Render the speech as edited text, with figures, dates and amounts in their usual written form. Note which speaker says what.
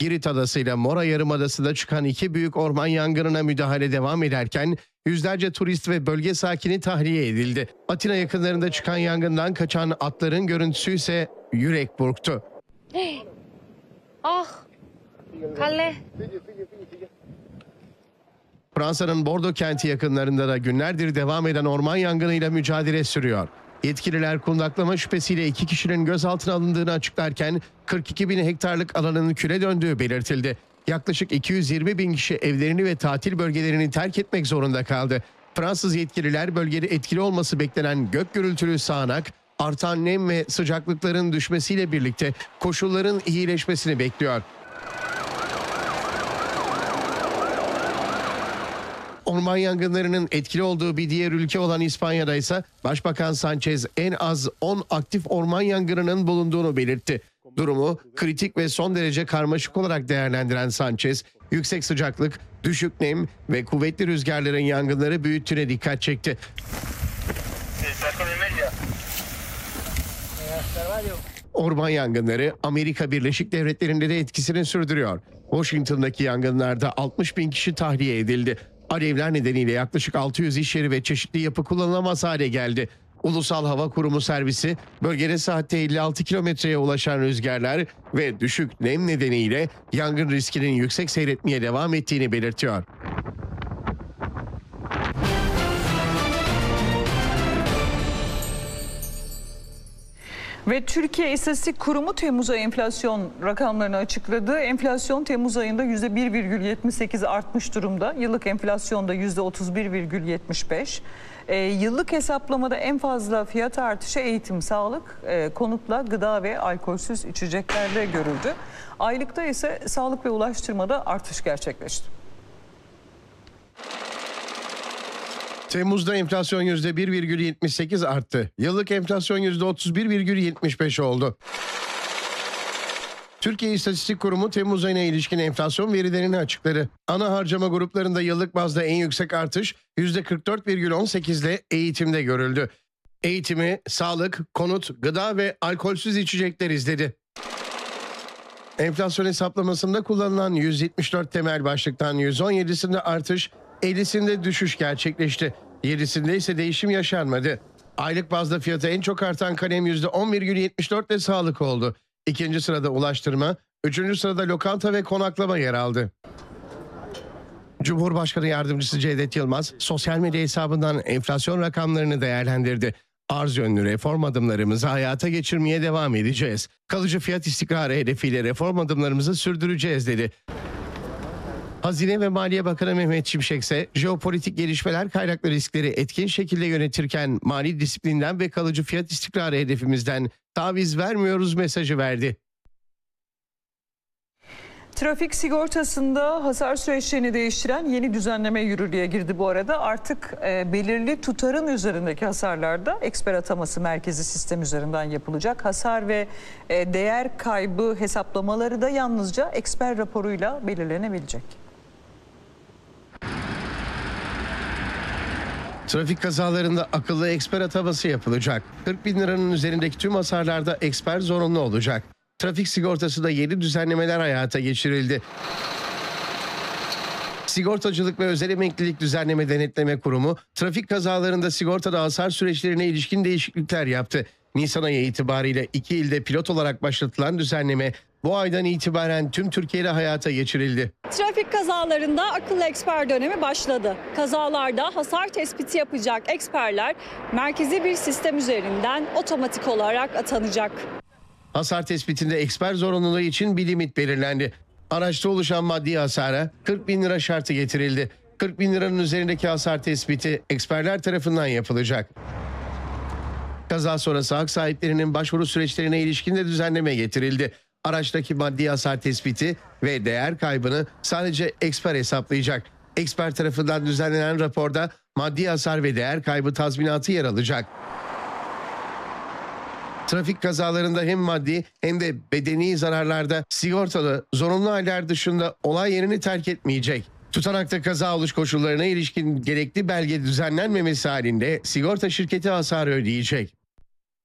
Speaker 1: Girit Adası ile Mora Yarımadası'nda çıkan iki büyük orman yangınına müdahale devam ederken yüzlerce turist ve bölge sakini tahliye edildi. Atina yakınlarında çıkan yangından kaçan atların görüntüsü ise yürek burktu.
Speaker 2: Ah, Kalle.
Speaker 1: Fransa'nın Bordeaux kenti yakınlarında da günlerdir devam eden orman yangınıyla mücadele sürüyor. Yetkililer kundaklama şüphesiyle 2 kişinin gözaltına alındığını açıklarken 42 bin hektarlık alanın küle döndüğü belirtildi. Yaklaşık 220 bin kişi evlerini ve tatil bölgelerini terk etmek zorunda kaldı. Fransız yetkililer bölgede etkili olması beklenen gök gürültülü sağanak, artan nem ve sıcaklıkların düşmesiyle birlikte koşulların iyileşmesini bekliyor. Orman yangınlarının etkili olduğu bir diğer ülke olan İspanya'da ise Başbakan Sánchez en az 10 aktif orman yangınının bulunduğunu belirtti. Durumu kritik ve son derece karmaşık olarak değerlendiren Sánchez, yüksek sıcaklık, düşük nem ve kuvvetli rüzgarların yangınları büyüttüğüne dikkat çekti. Orman yangınları Amerika Birleşik Devletleri'nde de etkisini sürdürüyor. Washington'daki yangınlarda 60 bin kişi tahliye edildi. Alevler nedeniyle yaklaşık 600 iş yeri ve çeşitli yapı kullanılamaz hale geldi. Ulusal Hava Kurumu servisi bölgede saatte 56 kilometreye ulaşan rüzgarlar ve düşük nem nedeniyle yangın riskinin yüksek seyretmeye devam ettiğini belirtiyor.
Speaker 3: Ve Türkiye İstatistik Kurumu Temmuz ayı enflasyon rakamlarını açıkladı. Enflasyon Temmuz ayında %1,78 artmış durumda. Yıllık enflasyonda %31,75. Yıllık hesaplamada en fazla fiyat artışı eğitim, sağlık, konutla, gıda ve alkolsüz içeceklerde görüldü. Aylıkta ise sağlık ve ulaştırmada artış gerçekleşti.
Speaker 1: Temmuz'da enflasyon %1,78 arttı. Yıllık enflasyon %31,75 oldu. Türkiye İstatistik Kurumu Temmuz ayına ilişkin enflasyon verilerini açıkladı. Ana harcama gruplarında yıllık bazda en yüksek artış %44,18 ile eğitimde görüldü. Eğitimi, sağlık, konut, gıda ve alkolsüz içecekler izledi. Enflasyon hesaplamasında kullanılan 174 temel başlıktan 117'sinde artış, 50'sinde düşüş gerçekleşti. 7'sinde ise değişim yaşanmadı. Aylık bazda fiyatı en çok artan kalem %11,74 ile sağlık oldu. İkinci sırada ulaştırma, üçüncü sırada lokanta ve konaklama yer aldı. Cumhurbaşkanı Yardımcısı Cevdet Yılmaz, sosyal medya hesabından enflasyon rakamlarını değerlendirdi. Arz yönlü reform adımlarımızı hayata geçirmeye devam edeceğiz. Kalıcı fiyat istikrarı hedefiyle reform adımlarımızı sürdüreceğiz dedi. Hazine ve Maliye Bakanı Mehmet Şimşek ise jeopolitik gelişmeler kaynaklı riskleri etkin şekilde yönetirken mali disiplinden ve kalıcı fiyat istikrarı hedefimizden taviz vermiyoruz mesajı verdi.
Speaker 3: Trafik sigortasında hasar süreçlerini değiştiren yeni düzenleme yürürlüğe girdi bu arada. Artık belirli tutarın üzerindeki hasarlarda eksper ataması merkezi sistem üzerinden yapılacak. Hasar ve değer kaybı hesaplamaları da yalnızca eksper raporuyla belirlenebilecek.
Speaker 1: Trafik kazalarında akıllı eksper ataması yapılacak. 40 bin liranın üzerindeki tüm hasarlarda eksper zorunlu olacak. Trafik sigortasında yeni düzenlemeler hayata geçirildi. Sigortacılık ve Özel Emeklilik Düzenleme Denetleme Kurumu, trafik kazalarında sigortada hasar süreçlerine ilişkin değişiklikler yaptı. Nisan ayı itibariyle 2 ilde pilot olarak başlatılan düzenleme bu aydan itibaren tüm Türkiye'de hayata geçirildi.
Speaker 4: Trafik kazalarında akıllı eksper dönemi başladı. Kazalarda hasar tespiti yapacak eksperler merkezi bir sistem üzerinden otomatik olarak atanacak.
Speaker 1: Hasar tespitinde eksper zorunluluğu için bir limit belirlendi. Araçta oluşan maddi hasara 40 bin lira şartı getirildi. 40 bin liranın üzerindeki hasar tespiti eksperler tarafından yapılacak. Kaza sonrası hak sahiplerinin başvuru süreçlerine ilişkin de düzenleme getirildi. Araçtaki maddi hasar tespiti ve değer kaybını sadece eksper hesaplayacak. Eksper tarafından düzenlenen raporda maddi hasar ve değer kaybı tazminatı yer alacak. Trafik kazalarında hem maddi hem de bedeni zararlarda sigortalı zorunlu haller dışında olay yerini terk etmeyecek. Tutanakta kaza oluş koşullarına ilişkin gerekli belge düzenlenmemesi halinde sigorta şirketi hasarı ödeyecek.